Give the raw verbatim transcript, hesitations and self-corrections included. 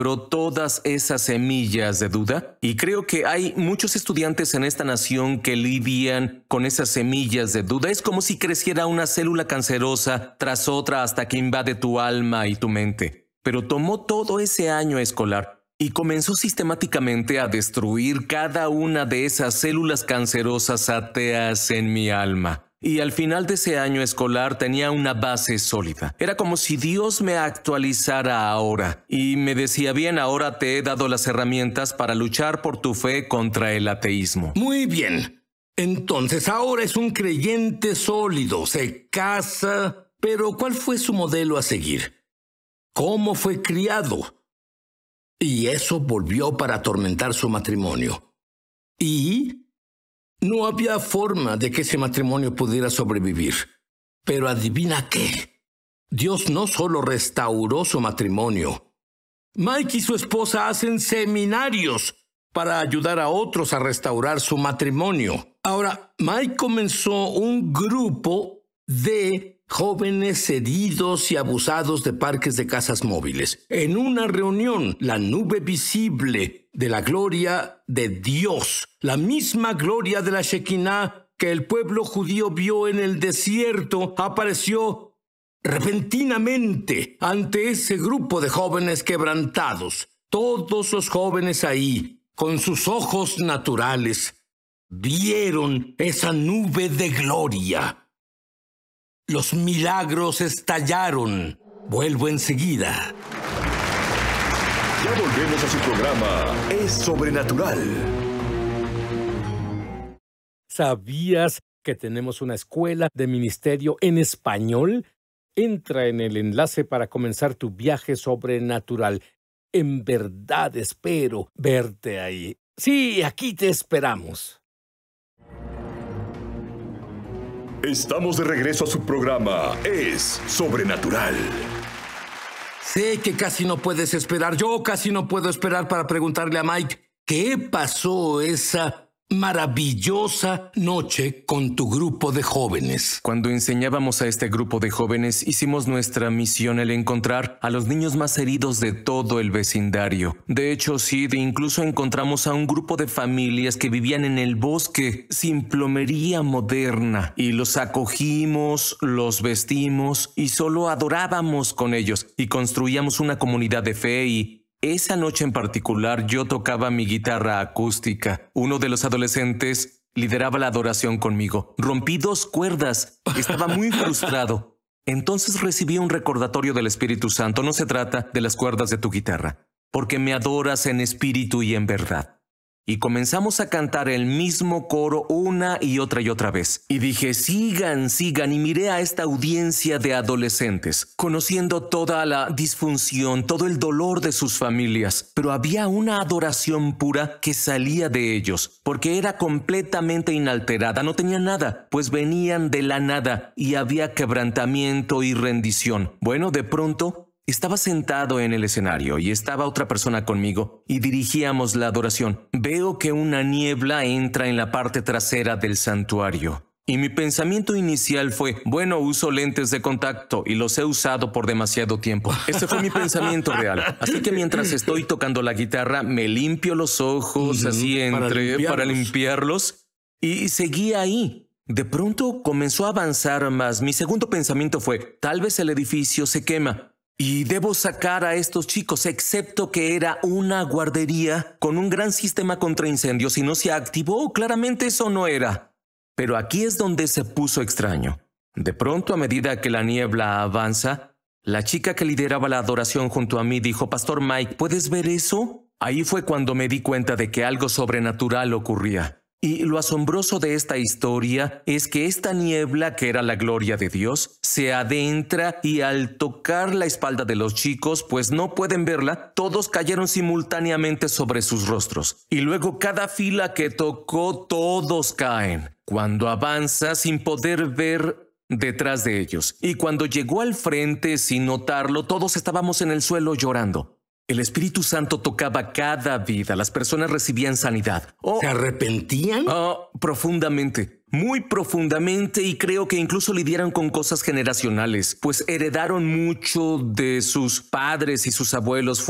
todas esas semillas de duda, y creo que hay muchos estudiantes en esta nación que lidian con esas semillas de duda. Es como si creciera una célula cancerosa tras otra hasta que invade tu alma y tu mente. Pero tomó todo ese año escolar y comenzó sistemáticamente a destruir cada una de esas células cancerosas ateas en mi alma. Y al final de ese año escolar tenía una base sólida. Era como si Dios me actualizara ahora y me decía, bien, ahora te he dado las herramientas para luchar por tu fe contra el ateísmo. Muy bien. Entonces ahora es un creyente sólido, se casa. Pero ¿cuál fue su modelo a seguir? ¿Cómo fue criado? Y eso volvió para atormentar su matrimonio. Y no había forma de que ese matrimonio pudiera sobrevivir. Pero adivina qué. Dios no solo restauró su matrimonio. Mike y su esposa hacen seminarios para ayudar a otros a restaurar su matrimonio. Ahora, Mike comenzó un grupo de jóvenes heridos y abusados de parques de casas móviles. En una reunión, la nube visible de la gloria de Dios, la misma gloria de la Shekinah que el pueblo judío vio en el desierto, apareció repentinamente ante ese grupo de jóvenes quebrantados. Todos los jóvenes ahí, con sus ojos naturales, vieron esa nube de gloria. Los milagros estallaron. Vuelvo enseguida. Ya volvemos a su programa Es Sobrenatural. ¿Sabías que tenemos una escuela de ministerio en español? Entra en el enlace para comenzar tu viaje sobrenatural. En verdad espero verte ahí. Sí, aquí te esperamos. Estamos de regreso a su programa Es Sobrenatural. Sé que casi no puedes esperar. Yo casi no puedo esperar para preguntarle a Mike qué pasó esa maravillosa noche con tu grupo de jóvenes. Cuando enseñábamos a este grupo de jóvenes, hicimos nuestra misión el encontrar a los niños más heridos de todo el vecindario. De hecho, sí, de incluso encontramos a un grupo de familias que vivían en el bosque sin plomería moderna y los acogimos, los vestimos y solo adorábamos con ellos y construíamos una comunidad de fe. Y esa noche en particular yo tocaba mi guitarra acústica. Uno de los adolescentes lideraba la adoración conmigo. Rompí dos cuerdas. Estaba muy frustrado. Entonces recibí un recordatorio del Espíritu Santo. No se trata de las cuerdas de tu guitarra, porque me adoras en espíritu y en verdad. Y comenzamos a cantar el mismo coro una y otra y otra vez. Y dije, sigan, sigan. Y miré a esta audiencia de adolescentes, conociendo toda la disfunción, todo el dolor de sus familias. Pero había una adoración pura que salía de ellos, porque era completamente inalterada. No tenía nada, pues venían de la nada y había quebrantamiento y rendición. Bueno, de pronto estaba sentado en el escenario y estaba otra persona conmigo y dirigíamos la adoración. Veo que una niebla entra en la parte trasera del santuario. Y mi pensamiento inicial fue, bueno, uso lentes de contacto y los he usado por demasiado tiempo. Ese fue mi pensamiento real. Así que mientras estoy tocando la guitarra, me limpio los ojos, uh-huh, así entre, para limpiarlos. para limpiarlos y seguí ahí. De pronto comenzó a avanzar más. Mi segundo pensamiento fue, tal vez el edificio se quema y debo sacar a estos chicos, excepto que era una guardería con un gran sistema contra incendios y no se activó. Claramente eso no era. Pero aquí es donde se puso extraño. De pronto, a medida que la niebla avanza, la chica que lideraba la adoración junto a mí dijo, Pastor Mike, ¿puedes ver eso? Ahí fue cuando me di cuenta de que algo sobrenatural ocurría. Y lo asombroso de esta historia es que esta niebla, que era la gloria de Dios, se adentra y al tocar la espalda de los chicos, pues no pueden verla, todos cayeron simultáneamente sobre sus rostros. Y luego cada fila que tocó, todos caen. Cuando avanza sin poder ver detrás de ellos. Y cuando llegó al frente sin notarlo, todos estábamos en el suelo llorando. El Espíritu Santo tocaba cada vida. Las personas recibían sanidad. Oh, ¿Se arrepentían? Oh, profundamente. Muy profundamente, y creo que incluso lidiaron con cosas generacionales, pues heredaron mucho de sus padres y sus abuelos.